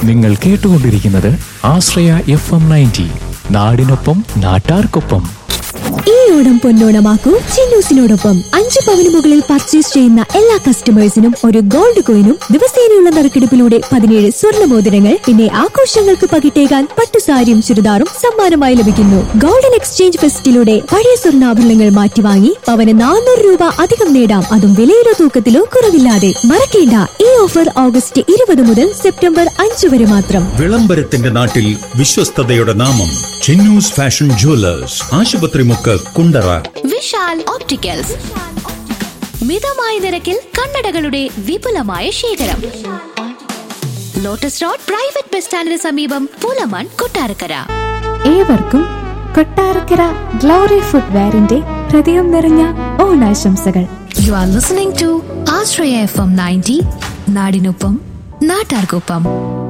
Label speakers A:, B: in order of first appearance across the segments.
A: നിങ്ങൾ കേട്ടുകൊണ്ടിരിക്കുന്നത് ആശ്രയ FM 90, നാടിനൊപ്പം നാട്ടാർക്കൊപ്പം.
B: ഈ ഓണം പൊന്നോണമാക്കൂ ചിന്നൂസിനോടൊപ്പം. 5 പവന് മുകളിൽ പർച്ചേസ് ചെയ്യുന്ന എല്ലാ കസ്റ്റമേഴ്സിനും ഒരു ഗോൾഡ് കോയിനും ദിവസേനയുള്ള നറുക്കെടുപ്പിലൂടെ 17 സ്വർണ്ണമോതിരങ്ങൾ, പിന്നെ ആഘോഷങ്ങൾക്ക് പകിട്ടേകാൻ പട്ടുസാരിയും ചുരിദാറും സമ്മാനമായി ലഭിക്കുന്നു. ഗോൾഡൻ എക്സ്ചേഞ്ച് ഫെസ്റ്റിലൂടെ പഴയ സ്വർണ്ണാഭരണങ്ങൾ മാറ്റിവാങ്ങി പവന് 400 രൂപ അധികം നേടാം, അതും വിലയിലോ തൂക്കത്തിലോ കുറവില്ലാതെ. മറക്കേണ്ട, ഈ ഓഫർ ഓഗസ്റ്റ് 20 മുതൽ സെപ്റ്റംബർ 5 വരെ മാത്രം.
C: വിളംബരത്തിന്റെ നാട്ടിൽ വിശ്വസ്തതയുടെ നാമം Chinnoos fashion jewellers, Asupathrimukku, Kundara.
D: Vishal opticals, മിതമായ നിരക്കിൽ കണ്ണടകളുടെ വിപുലമായ ശേഖരം. ലോട്ടസ് റോഡ് പ്രൈവറ്റ് ബസ് സ്റ്റാൻഡിന് സമീപം, പൂലമാൻ, കൊട്ടാരക്കര.
B: ഏവർക്കും കൊട്ടാരക്കര ഗ്ലോറി ഫുട്വെയറിന്റെ ഹൃദയം നിറഞ്ഞ ഓണാശംസകൾ.
D: You are listening to Ashraya FM 90, നാടിനൊപ്പം നാട്ടാർക്കൊപ്പം.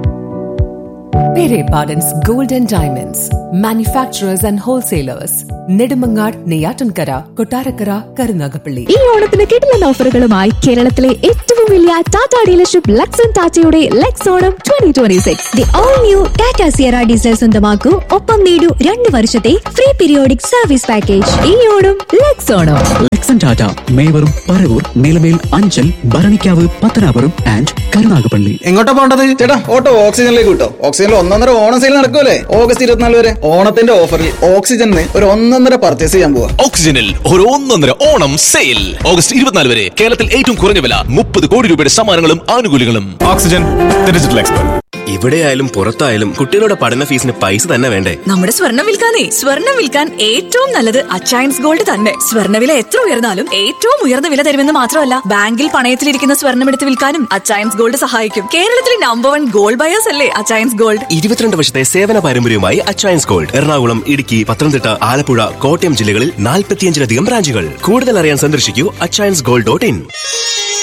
E: Pere Pardon's Gold and Diamonds, manufacturers and wholesalers, Nedumangad, Neyyattinkara, Kottarakkara, Karunagappally.
B: ഈ ഓണത്തിന് കിടിലൻ ഓഫറുകളുമായി കേരളത്തിലെ ഏറ്റവും വലിയ ടാറ്റ ഡീലർഷിപ്പ് ലക്സൺ ടാറ്റയുടെ Lex Onam 2026. The all new Tata Sierra diesel സ്വന്തമാക്കൂ, ഒപ്പം നേടൂ 2 വർഷത്തെ ഫ്രീ പീരിയോഡിക് സർവീസ് പാക്കേജ്. ഈ Onam Lex Onam.
F: Luxon Tata, മേവറും, Paravur, Nilamel, Anchal, Bharanikkavu, Pathanapuram and Karunagappally.
G: എങ്ങോട്ടാ പോണ്ടത് ചേട്ടാ? ഓട്ടോ ഓക്സിജനിലേക്ക് കിട്ടോ. ഓക്സിജനിൽ 1.5 ഓണം സെയിൽ നടക്കുമല്ലേ ഓഗസ്റ്റ് 24 വരെ. ഓണത്തിന്റെ ഓഫറിൽ ഓക്സിജനിൽ ഒരു 1.5 പർച്ചേസ് ചെയ്യാൻ പോവാ.
H: ഓക്സിജനിൽ ഒരു 1.5 ഓണം സെയിൽ ഓഗസ്റ്റ് 24 വരെ. കേരളത്തിൽ ഏറ്റവും കുറഞ്ഞ വില, 30 കോടി രൂപയുടെ സമ്മാനങ്ങളും ആനുകൂല്യങ്ങളും.
C: Oxygen, digital expert.
H: ഇവിടെയായാലും പുറത്തായാലും കുട്ടികളുടെ പഠന ഫീസിന് പൈസ തന്നെ വേണ്ടേ?
I: നമ്മുടെ സ്വർണ്ണം വിൽക്കാൻ ഏറ്റവും നല്ലത് അച്ചയൻസ് ഗോൾഡ് തന്നെ. സ്വർണ്ണവില എത്ര ഉയർന്നാലും ഏറ്റവും ഉയർന്ന വില തരുമെന്ന് മാത്രമല്ല, ബാങ്കിൽ പണയത്തിലിരിക്കുന്ന സ്വർണ്ണം എടുത്ത് വിൽക്കാനും അച്ചയൻസ് ഗോൾഡ് സഹായിക്കും. കേരളത്തിലെ നമ്പർ 1 ഗോൾഡ് ബയേഴ്സ് അല്ലേ അച്ചയൻസ് ഗോൾഡ്.
H: 22 വർഷത്തെ സേവന പാരമ്പര്യവുമായി അച്ചയൻസ് ഗോൾഡ്. എറണാകുളം, ഇടുക്കി, പത്തനംതിട്ട, ആലപ്പുഴ, കോട്ടയം ജില്ലകളിൽ 45-ലധികം ബ്രാഞ്ചുകൾ. കൂടുതൽ അറിയാൻ സന്ദർശിക്കൂ achainsgold.in.